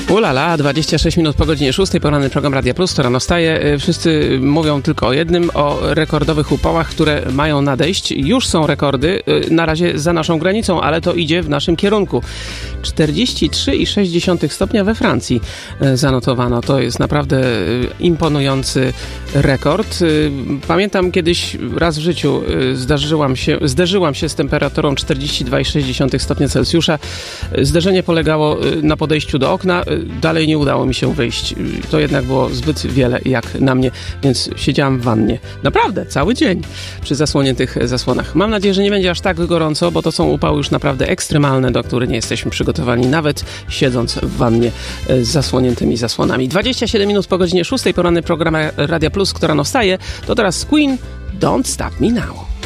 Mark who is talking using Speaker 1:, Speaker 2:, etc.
Speaker 1: Ulala, 26 minut po godzinie 6, poranny program Radia Plus, to rano wstaje. Wszyscy mówią tylko o jednym, o rekordowych upałach, które mają nadejść. Już są rekordy, na razie za naszą granicą, ale to idzie w naszym kierunku. 43,6 stopnia we Francji zanotowano. To jest naprawdę imponujący rekord. Pamiętam kiedyś raz w życiu zderzyłam się z temperaturą 42,6 stopnia Celsjusza. Zderzenie polegało na podejściu do okna. Dalej nie udało mi się wyjść. To jednak było zbyt wiele jak na mnie, więc siedziałam w wannie. Naprawdę, cały dzień przy zasłoniętych zasłonach. Mam nadzieję, że nie będzie aż tak gorąco, bo to są upały już naprawdę ekstremalne, do których nie jesteśmy przygotowani, nawet siedząc w wannie z zasłoniętymi zasłonami. 27 minut po godzinie 6, poranny program Radia Plus, która wstaje. To teraz Queen, Don't Stop Me Now.